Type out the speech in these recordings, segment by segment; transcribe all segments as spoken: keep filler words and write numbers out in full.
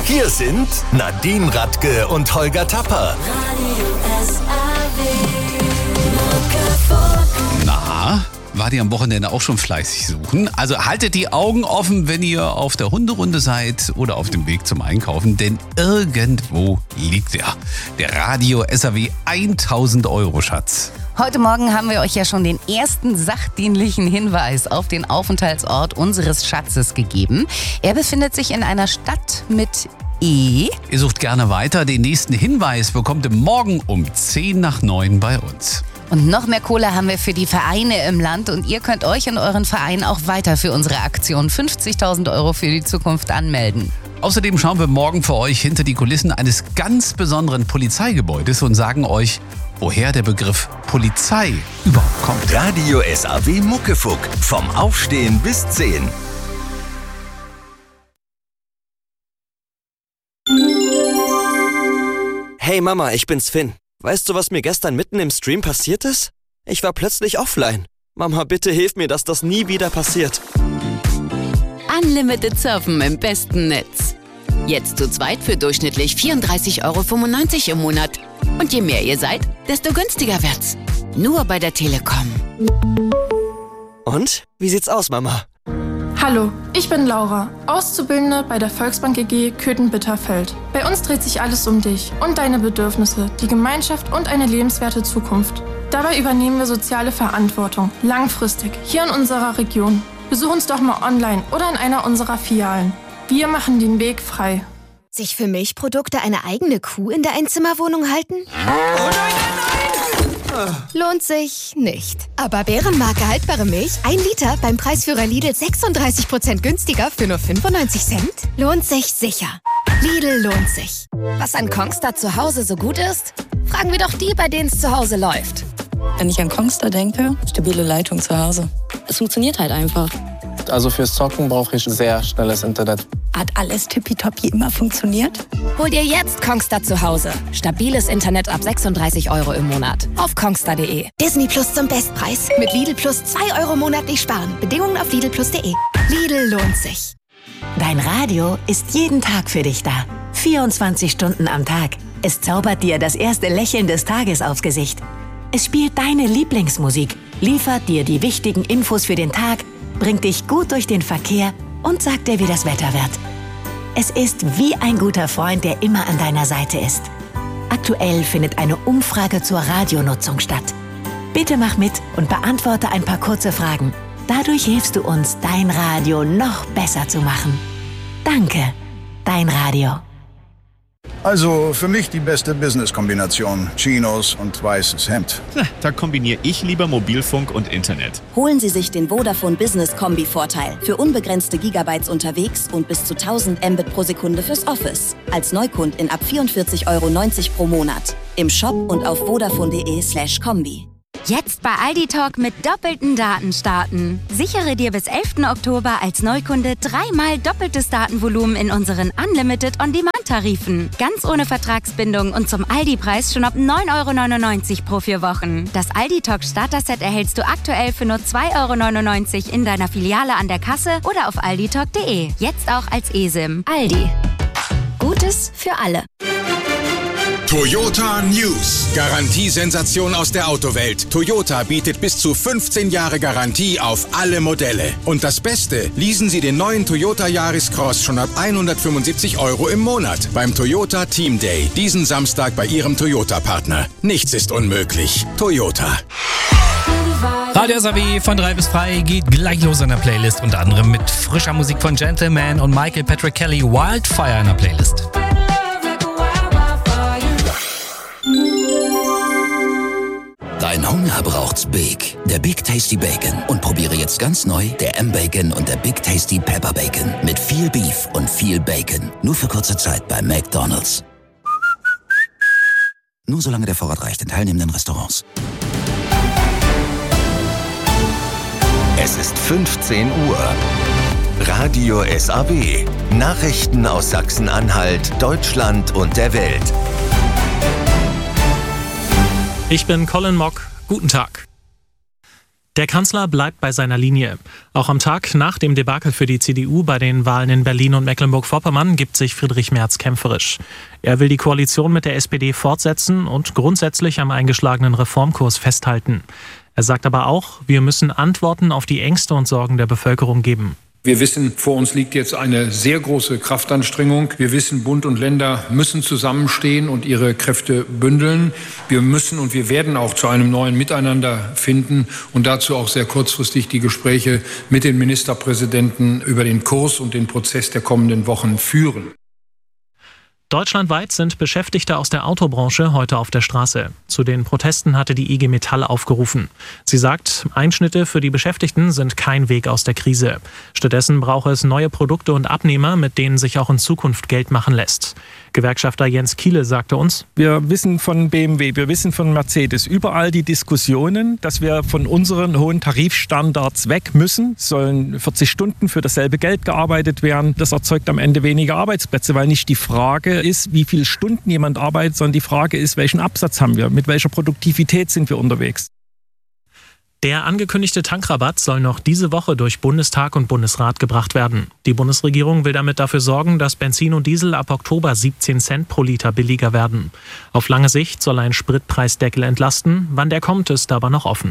Hier sind Nadine Radke und Holger Tapper. Na, wart ihr am Wochenende auch schon fleißig suchen? Also haltet die Augen offen, wenn ihr auf der Hunderunde seid oder auf dem Weg zum Einkaufen, denn irgendwo liegt er. Der Radio S A W tausend Euro Schatz. Heute Morgen haben wir euch ja schon den ersten sachdienlichen Hinweis auf den Aufenthaltsort unseres Schatzes gegeben. Er befindet sich in einer Stadt mit E. Ihr sucht gerne weiter. Den nächsten Hinweis bekommt ihr morgen um zehn nach neun bei uns. Und noch mehr Kohle haben wir für die Vereine im Land und ihr könnt euch in euren Verein auch weiter für unsere Aktion fünfzigtausend Euro für die Zukunft anmelden. Außerdem schauen wir morgen für euch hinter die Kulissen eines ganz besonderen Polizeigebäudes und sagen euch, woher der Begriff Polizei überhaupt kommt. Radio S A W Muckefuck. Vom Aufstehen bis zehn. Hey Mama, ich bin's Finn. Weißt du, was mir gestern mitten im Stream passiert ist? Ich war plötzlich offline. Mama, bitte hilf mir, dass das nie wieder passiert. Unlimited Surfen im besten Netz. Jetzt zu zweit für durchschnittlich vierunddreißig Euro fünfundneunzig im Monat. Und je mehr ihr seid, desto günstiger wird's. Nur bei der Telekom. Und? Wie sieht's aus, Mama? Hallo, ich bin Laura, Auszubildende bei der Volksbank G G Köthen-Bitterfeld. Bei uns dreht sich alles um dich und deine Bedürfnisse, die Gemeinschaft und eine lebenswerte Zukunft. Dabei übernehmen wir soziale Verantwortung, langfristig, hier in unserer Region. Besuch uns doch mal online oder in einer unserer Filialen. Wir machen den Weg frei. Sich für Milchprodukte eine eigene Kuh in der Einzimmerwohnung halten? Oh nein, nein, nein! Lohnt sich nicht. Aber Bärenmarke haltbare Milch, ein Liter beim Preisführer Lidl sechsunddreißig Prozent günstiger für nur fünfundneunzig Cent? Lohnt sich sicher. Lidl lohnt sich. Was an Kongstar zu Hause so gut ist? Fragen wir doch die, bei denen es zu Hause läuft. Wenn ich an Kongstar denke, stabile Leitung zu Hause. Es funktioniert halt einfach. Also fürs Zocken brauche ich sehr schnelles Internet. Hat alles tippitoppi immer funktioniert? Hol dir jetzt Kongstar zu Hause. Stabiles Internet ab sechsunddreißig Euro im Monat. Auf kongstar punkt de. Disney Plus zum Bestpreis. Mit Lidl Plus zwei Euro monatlich sparen. Bedingungen auf lidl plus punkt de. Lidl lohnt sich. Dein Radio ist jeden Tag für dich da. vierundzwanzig Stunden am Tag. Es zaubert dir das erste Lächeln des Tages aufs Gesicht. Es spielt deine Lieblingsmusik, liefert dir die wichtigen Infos für den Tag, bringt dich gut durch den Verkehr und sagt dir, wie das Wetter wird. Es ist wie ein guter Freund, der immer an deiner Seite ist. Aktuell findet eine Umfrage zur Radionutzung statt. Bitte mach mit und beantworte ein paar kurze Fragen. Dadurch hilfst du uns, dein Radio noch besser zu machen. Danke, dein Radio. Also für mich die beste Business-Kombination. Chinos und weißes Hemd. Da kombiniere ich lieber Mobilfunk und Internet. Holen Sie sich den Vodafone Business Kombi-Vorteil. Für unbegrenzte Gigabytes unterwegs und bis zu tausend Mbit pro Sekunde fürs Office. Als Neukundin ab vierundvierzig Euro neunzig pro Monat. Im Shop und auf vodafone punkt de slash kombi. Jetzt bei Aldi Talk mit doppelten Daten starten. Sichere dir bis elften Oktober als Neukunde dreimal doppeltes Datenvolumen in unseren Unlimited On-Demand-Tarifen. Ganz ohne Vertragsbindung und zum Aldi-Preis schon ab neun Euro neunundneunzig pro vier Wochen. Das Aldi Talk Starter-Set erhältst du aktuell für nur zwei Euro neunundneunzig in deiner Filiale an der Kasse oder auf aldi talk punkt de. Jetzt auch als eSIM. Aldi. Gutes für alle. Toyota News. Garantiesensation aus der Autowelt. Toyota bietet bis zu fünfzehn Jahre Garantie auf alle Modelle. Und das Beste, leasen Sie den neuen Toyota Yaris Cross schon ab hundertfünfundsiebzig Euro im Monat beim Toyota Team Day. Diesen Samstag bei Ihrem Toyota-Partner. Nichts ist unmöglich. Toyota. Radio S A W von drei bis frei geht gleich los in der Playlist. Unter anderem mit frischer Musik von Gentleman und Michael Patrick Kelly, Wildfire in der Playlist. Dein Hunger braucht's Big. Der Big Tasty Bacon. Und probiere jetzt ganz neu der M-Bacon und der Big Tasty Pepper Bacon. Mit viel Beef und viel Bacon. Nur für kurze Zeit bei McDonald's. Nur solange der Vorrat reicht in teilnehmenden Restaurants. Es ist fünfzehn Uhr. Radio S A W. Nachrichten aus Sachsen-Anhalt, Deutschland und der Welt. Ich bin Colin Mock. Guten Tag. Der Kanzler bleibt bei seiner Linie. Auch am Tag nach dem Debakel für die C D U bei den Wahlen in Berlin und Mecklenburg-Vorpommern gibt sich Friedrich Merz kämpferisch. Er will die Koalition mit der S P D fortsetzen und grundsätzlich am eingeschlagenen Reformkurs festhalten. Er sagt aber auch, wir müssen Antworten auf die Ängste und Sorgen der Bevölkerung geben. Wir wissen, vor uns liegt jetzt eine sehr große Kraftanstrengung. Wir wissen, Bund und Länder müssen zusammenstehen und ihre Kräfte bündeln. Wir müssen und wir werden auch zu einem neuen Miteinander finden und dazu auch sehr kurzfristig die Gespräche mit den Ministerpräsidenten über den Kurs und den Prozess der kommenden Wochen führen. Deutschlandweit sind Beschäftigte aus der Autobranche heute auf der Straße. Zu den Protesten hatte die I G Metall aufgerufen. Sie sagt, Einschnitte für die Beschäftigten sind kein Weg aus der Krise. Stattdessen brauche es neue Produkte und Abnehmer, mit denen sich auch in Zukunft Geld machen lässt. Gewerkschafter Jens Kiele sagte uns: Wir wissen von B M W, wir wissen von Mercedes, überall die Diskussionen, dass wir von unseren hohen Tarifstandards weg müssen. Es sollen vierzig Stunden für dasselbe Geld gearbeitet werden. Das erzeugt am Ende weniger Arbeitsplätze, weil nicht die Frage ist, wie viele Stunden jemand arbeitet, sondern die Frage ist, welchen Absatz haben wir, mit welcher Produktivität sind wir unterwegs. Der angekündigte Tankrabatt soll noch diese Woche durch Bundestag und Bundesrat gebracht werden. Die Bundesregierung will damit dafür sorgen, dass Benzin und Diesel ab Oktober siebzehn Cent pro Liter billiger werden. Auf lange Sicht soll ein Spritpreisdeckel entlasten. Wann der kommt, ist aber noch offen.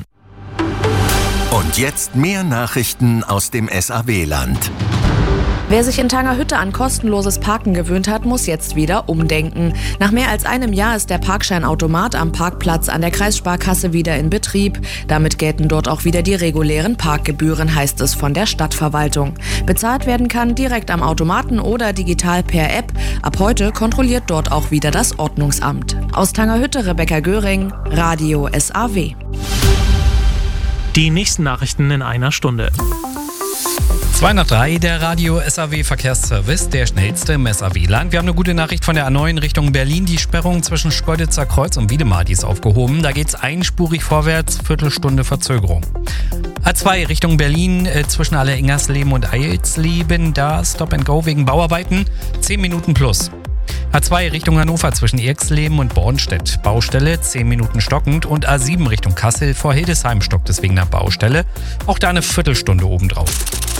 Und jetzt mehr Nachrichten aus dem S A W-Land. Wer sich in Tangerhütte an kostenloses Parken gewöhnt hat, muss jetzt wieder umdenken. Nach mehr als einem Jahr ist der Parkscheinautomat am Parkplatz an der Kreissparkasse wieder in Betrieb. Damit gelten dort auch wieder die regulären Parkgebühren, heißt es von der Stadtverwaltung. Bezahlt werden kann direkt am Automaten oder digital per App. Ab heute kontrolliert dort auch wieder das Ordnungsamt. Aus Tangerhütte Rebecca Göring, Radio S A W. Die nächsten Nachrichten in einer Stunde. zwei nach drei, der Radio S A W Verkehrsservice, der schnellste im S A W-Land. Wir haben eine gute Nachricht von der A neun Richtung Berlin. Die Sperrung zwischen Schkeuditzer Kreuz und Wiedemar, die ist aufgehoben. Da geht's einspurig vorwärts, Viertelstunde Verzögerung. A zwei Richtung Berlin äh, zwischen Aller-Ingersleben und Eilsleben, da Stop and Go wegen Bauarbeiten, zehn Minuten plus. A zwei Richtung Hannover zwischen Erxleben und Bornstedt, Baustelle, zehn Minuten stockend. Und A sieben Richtung Kassel vor Hildesheim stockt es wegen der Baustelle, auch da eine Viertelstunde obendrauf.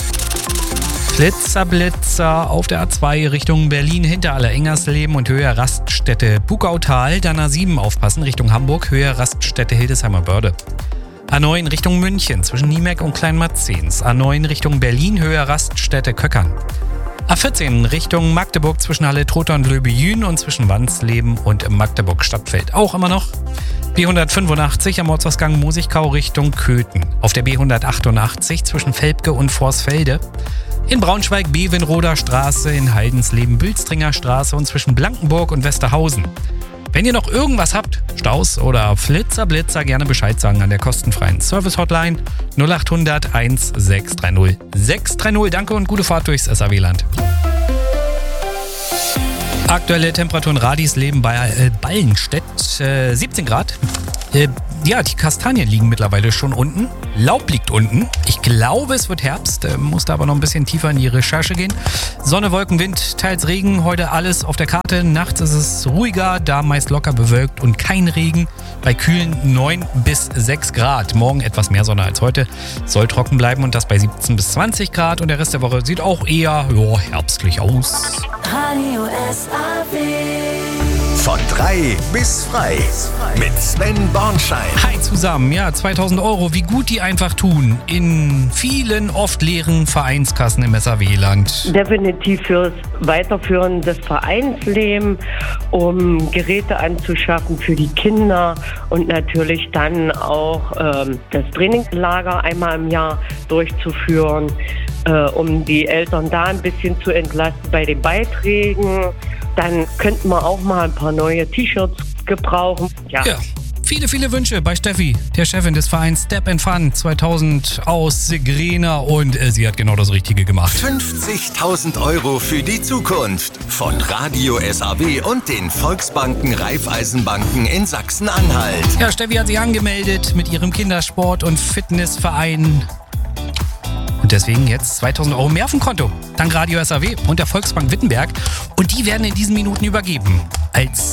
Blitzer, Blitzer auf der A zwei Richtung Berlin hinter Aller-Ingersleben und Höhe Raststätte Bugautal. Dann A sieben aufpassen Richtung Hamburg, Höhe Raststätte Hildesheimer Börde. A neun Richtung München zwischen Niemeck und Kleinmarzens. A neun Richtung Berlin, Höhe Raststätte Köckern. A vierzehn Richtung Magdeburg zwischen Halle-Trotha und Löbejün und zwischen Wandsleben und Magdeburg-Stadtfeld auch immer noch. B hundertfünfundachtzig am Ortsausgang Mosigkau Richtung Köthen. Auf der B hundertachtundachtzig zwischen Velpke und Vorsfelde. In Braunschweig Bevenroder Straße, in Heidensleben Bülstringer Straße und zwischen Blankenburg und Westerhausen. Wenn ihr noch irgendwas habt, Staus oder Flitzer, Blitzer, gerne Bescheid sagen an der kostenfreien Service-Hotline null achthundert eins sechs drei null sechs drei null. Danke und gute Fahrt durchs S A W-Land. Aktuelle Temperaturen Radisleben bei äh, Ballenstedt, äh, siebzehn Grad. Äh, ja, die Kastanien liegen mittlerweile schon unten. Laub liegt unten. Ich glaube, es wird Herbst, äh, musste aber noch ein bisschen tiefer in die Recherche gehen. Sonne, Wolken, Wind, teils Regen. Heute alles auf der Karte. Nachts ist es ruhiger, da meist locker bewölkt und kein Regen. Bei kühlen neun bis sechs Grad. Morgen etwas mehr Sonne als heute. Soll trocken bleiben und das bei siebzehn bis zwanzig Grad. Und der Rest der Woche sieht auch eher jo, herbstlich aus. Radio S A W. Von drei bis frei. Mit Sven Bornschein. Hi zusammen. Ja, zweitausend Euro. Wie gut die einfach tun. In vielen, oft leeren Vereinskassen im S A W-Land. Definitiv fürs Weiterführen des Vereinslebens, um Geräte anzuschaffen für die Kinder und natürlich dann auch ähm, das Trainingslager einmal im Jahr durchzuführen, äh, um die Eltern da ein bisschen zu entlasten bei den Beiträgen. Dann könnten wir auch mal ein paar neue T-Shirts gebrauchen. Ja. ja. Viele, viele Wünsche bei Steffi, der Chefin des Vereins Step and Fun zweitausend aus Grena, und äh, sie hat genau das Richtige gemacht. fünfzigtausend Euro für die Zukunft von Radio S A W und den Volksbanken Raiffeisenbanken in Sachsen-Anhalt. Ja, Steffi hat sich angemeldet mit ihrem Kindersport- und Fitnessverein. Und deswegen jetzt zweitausend Euro mehr auf dem Konto. Dank Radio S A W und der Volksbank Wittenberg. Und die werden in diesen Minuten übergeben. Als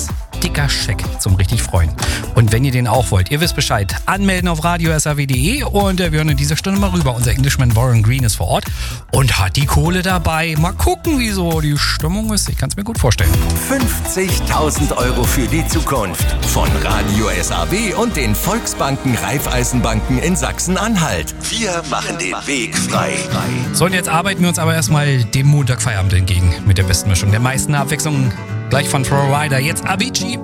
dicker Scheck zum richtig freuen. Und wenn ihr den auch wollt, ihr wisst Bescheid, anmelden auf radio s a w punkt d e und wir hören in dieser Stunde mal rüber. Unser Englishman Warren Green ist vor Ort und hat die Kohle dabei. Mal gucken, wie so die Stimmung ist. Ich kann es mir gut vorstellen. fünfzigtausend Euro für die Zukunft von Radio S A W und den Volksbanken Raiffeisenbanken in Sachsen-Anhalt. Wir machen den Weg frei. So, und jetzt arbeiten wir uns aber erstmal dem Montagfeierabend entgegen mit der besten Mischung der meisten Abwechslung. Gleich von Florida, jetzt Avicii.